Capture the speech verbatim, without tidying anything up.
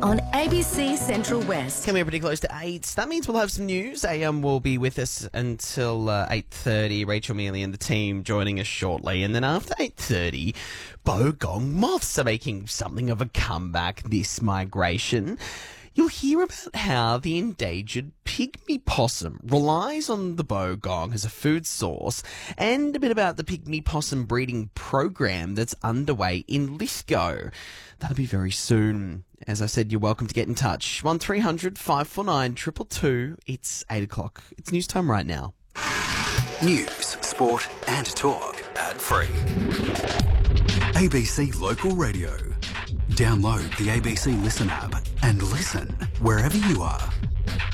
on A B C Central West. Coming up pretty close to eight. That means we'll have some news. A M will be with us until uh, eight thirty. Rachel Mealy and the team joining us shortly. And then after eight thirty, Bogong moths are making something of a comeback this migration. You'll hear about how the endangered pygmy possum relies on the bogong as a food source, and a bit about the pygmy possum breeding program that's underway in Lithgow. That'll be very soon. As I said, you're welcome to get in touch. one three hundred five four nine two two two. It's eight o'clock. It's news time right now. News, sport and talk. Ad free. A B C Local Radio. Download the A B C Listen app and listen wherever you are.